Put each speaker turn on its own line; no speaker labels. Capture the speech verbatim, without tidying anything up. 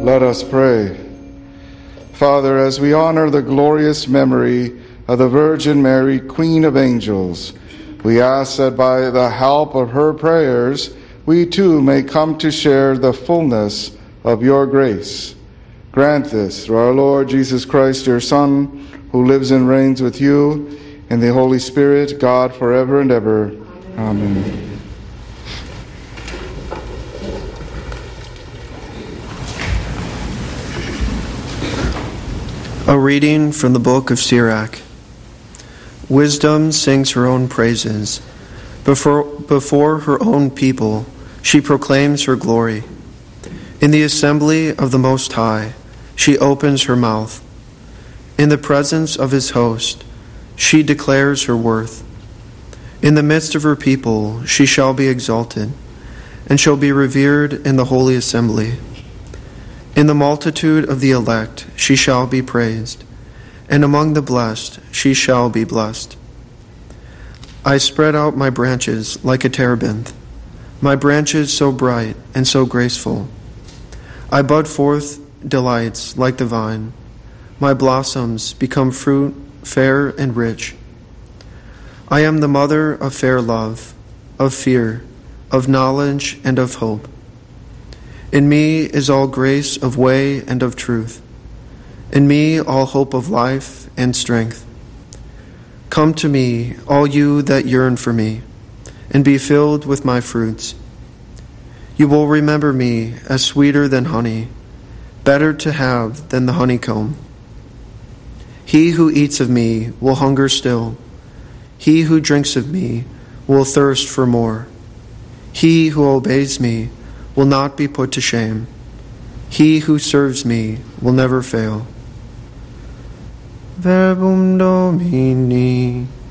Let us pray. Father, as we honor the glorious memory of the Virgin Mary, Queen of Angels, we ask that by the help of her prayers, we too may come to share the fullness of your grace. Grant this through our Lord Jesus Christ, your Son, who lives and reigns with you in the Holy Spirit, God, forever and ever. Amen. Amen.
A reading from the book of Sirach. Wisdom sings her own praises. Before, before her own people, she proclaims her glory. In the assembly of the Most High, she opens her mouth. In the presence of his host, she declares her worth. In the midst of her people, she shall be exalted, and shall be revered in the holy assembly. In the multitude of the elect she shall be praised, and among the blessed she shall be blessed. I spread out my branches like a terebinth, my branches so bright and so graceful. I bud forth delights like the vine, my blossoms become fruit fair and rich. I am the mother of fair love, of fear, of knowledge, and of hope. In me is all grace of way and of truth. In me all hope of life and strength. Come to me, all you that yearn for me, and be filled with my fruits. You will remember me as sweeter than honey, better to have than the honeycomb. He who eats of me will hunger still. He who drinks of me will thirst for more. He who obeys me will not be put to shame. He who serves me will never fail. Verbum Domini.